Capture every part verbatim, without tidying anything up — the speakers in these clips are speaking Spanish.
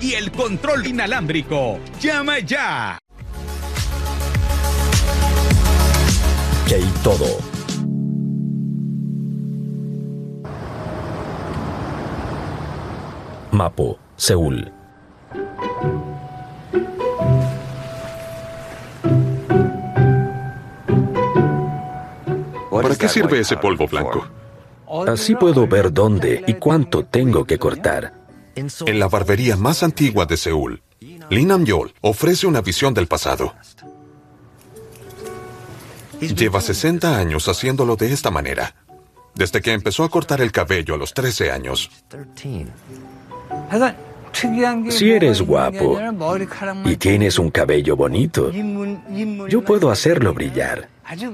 y el control inalámbrico. ¡Llama ya! K-Todo. Mapo, Seúl. ¿Para qué sirve ese polvo blanco? Así puedo ver dónde y cuánto tengo que cortar. En la barbería más antigua de Seúl, Lee Nam-yeol ofrece una visión del pasado. Lleva sesenta años haciéndolo de esta manera, desde que empezó a cortar el cabello a los trece años. Si eres guapo y tienes un cabello bonito, yo puedo hacerlo brillar.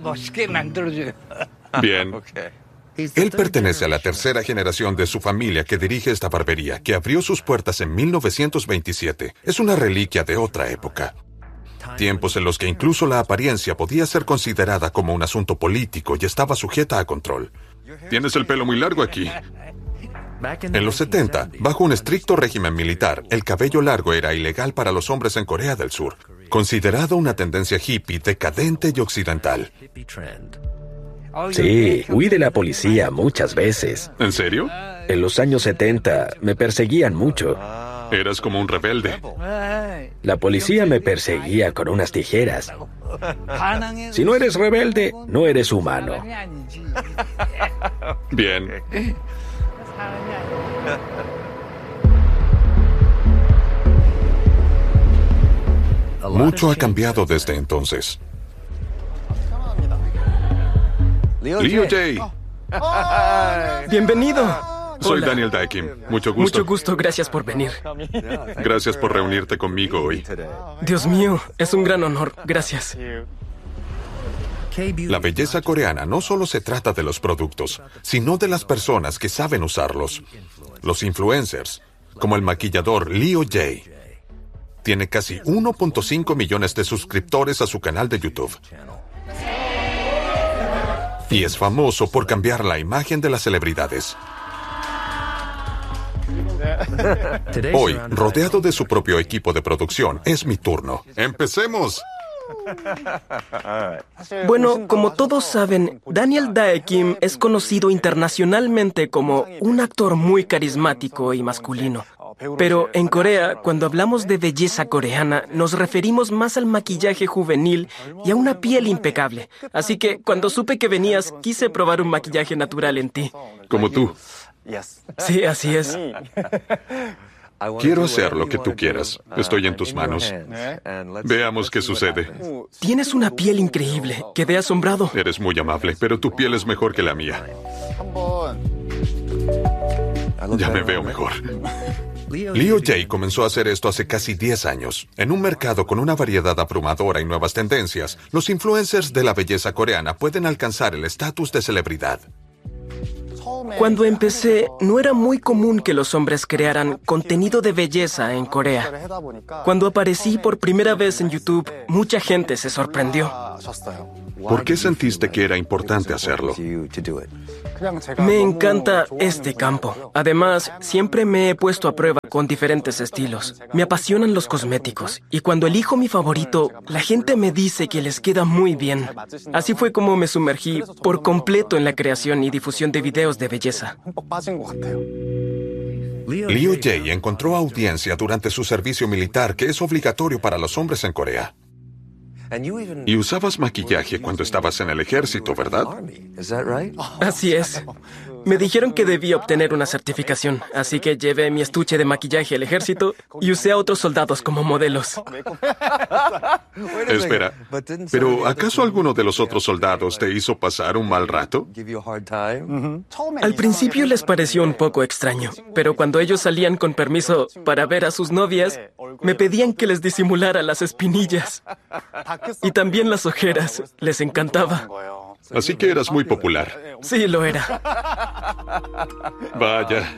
Bien. Él pertenece a la tercera generación de su familia que dirige esta barbería, que abrió sus puertas en mil novecientos veintisiete. Es una reliquia de otra época. Tiempos en los que incluso la apariencia podía ser considerada como un asunto político y estaba sujeta a control. Tienes el pelo muy largo aquí. En los setenta, bajo un estricto régimen militar, el cabello largo era ilegal para los hombres en Corea del Sur, considerado una tendencia hippie decadente y occidental. Sí, huí de la policía muchas veces. ¿En serio? En los años setenta me perseguían mucho. Eras como un rebelde. La policía me perseguía con unas tijeras. Si no eres rebelde, no eres humano. Bien. Mucho ha cambiado desde entonces. Lee O-jae. Bienvenido. Soy Hola. Daniel Dae-kim. Mucho gusto. Mucho gusto, gracias por venir. Gracias por reunirte conmigo hoy. Dios mío, es un gran honor, gracias. La belleza coreana no solo se trata de los productos, sino de las personas que saben usarlos. Los influencers, como el maquillador Lee O-jae. Tiene casi uno punto cinco millones de suscriptores a su canal de YouTube. Y es famoso por cambiar la imagen de las celebridades. Hoy, rodeado de su propio equipo de producción, es mi turno. ¡Empecemos! Bueno, como todos saben, Daniel Dae-kim es conocido internacionalmente como un actor muy carismático y masculino. Pero en Corea, cuando hablamos de belleza coreana, nos referimos más al maquillaje juvenil y a una piel impecable. Así que cuando supe que venías, quise probar un maquillaje natural en ti. Como tú. Sí, así es. Quiero hacer lo que tú quieras. Estoy en tus manos. Veamos qué sucede. Tienes una piel increíble. Quedé asombrado. Eres muy amable, pero tu piel es mejor que la mía. Ya me veo mejor. Lee O-jae comenzó a hacer esto hace casi diez años. En un mercado con una variedad abrumadora y nuevas tendencias, los influencers de la belleza coreana pueden alcanzar el estatus de celebridad. Cuando empecé, no era muy común que los hombres crearan contenido de belleza en Corea. Cuando aparecí por primera vez en YouTube, mucha gente se sorprendió. ¿Por qué sentiste que era importante hacerlo? Me encanta este campo. Además, siempre me he puesto a prueba con diferentes estilos. Me apasionan los cosméticos. Y cuando elijo mi favorito, la gente me dice que les queda muy bien. Así fue como me sumergí por completo en la creación y difusión de videos de belleza. Lee O-jae encontró audiencia durante su servicio militar, que es obligatorio para los hombres en Corea. Y usabas maquillaje cuando estabas en el ejército, ¿verdad? Así es. Me dijeron que debía obtener una certificación, así que llevé mi estuche de maquillaje al ejército y usé a otros soldados como modelos. Espera, ¿pero acaso alguno de los otros soldados te hizo pasar un mal rato? Al principio les pareció un poco extraño, pero cuando ellos salían con permiso para ver a sus novias, me pedían que les disimulara las espinillas. Y también las ojeras. Les encantaba. Así que eras muy popular. Sí, lo era. Vaya.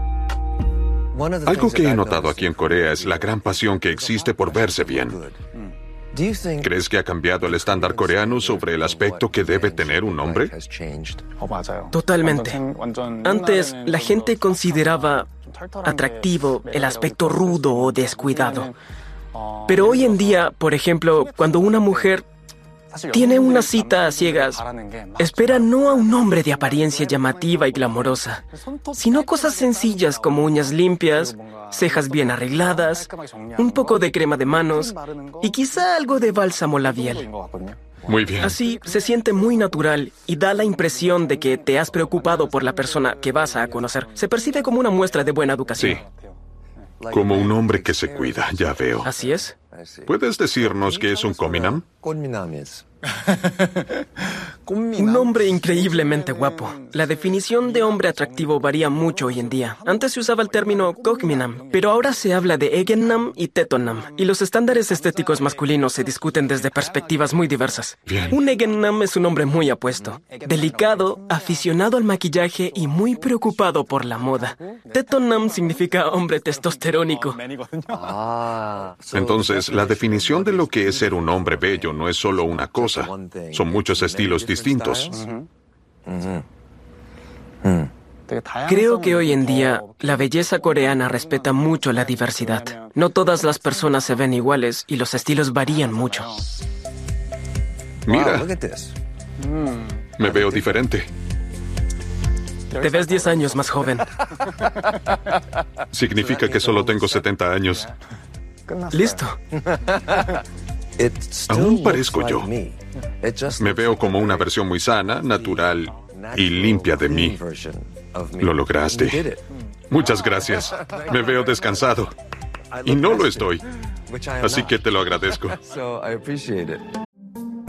Algo que he notado aquí en Corea es la gran pasión que existe por verse bien. ¿Crees que ha cambiado el estándar coreano sobre el aspecto que debe tener un hombre? Totalmente. Antes, la gente consideraba atractivo el aspecto rudo o descuidado. Pero hoy en día, por ejemplo, cuando una mujer tiene una cita a ciegas, espera no a un hombre de apariencia llamativa y glamorosa, sino cosas sencillas como uñas limpias, cejas bien arregladas, un poco de crema de manos y quizá algo de bálsamo labial. Muy bien. Así se siente muy natural y da la impresión de que te has preocupado por la persona que vas a conocer. Se percibe como una muestra de buena educación. Sí. Como un hombre que se cuida, ya veo. Así es. ¿Puedes decirnos qué es un cominam? Un hombre increíblemente guapo. La definición de hombre atractivo varía mucho hoy en día. Antes se usaba el término cogminam, pero ahora se habla de egennam y tetonam, y los estándares estéticos masculinos se discuten desde perspectivas muy diversas. Bien. Un egennam es un hombre muy apuesto, delicado, aficionado al maquillaje y muy preocupado por la moda. Tetonam significa hombre testosterónico. Entonces, la definición de lo que es ser un hombre bello no es solo una cosa. Son muchos estilos distintos. Creo que hoy en día la belleza coreana respeta mucho la diversidad. No todas las personas se ven iguales y los estilos varían mucho. Mira, me veo diferente. Te ves diez años más joven. Significa que solo tengo setenta años. Listo. Aún parezco yo. Me veo como una versión muy sana, natural y limpia de mí. Lo lograste. Muchas gracias. Me veo descansado. Y no lo estoy. Así que te lo agradezco.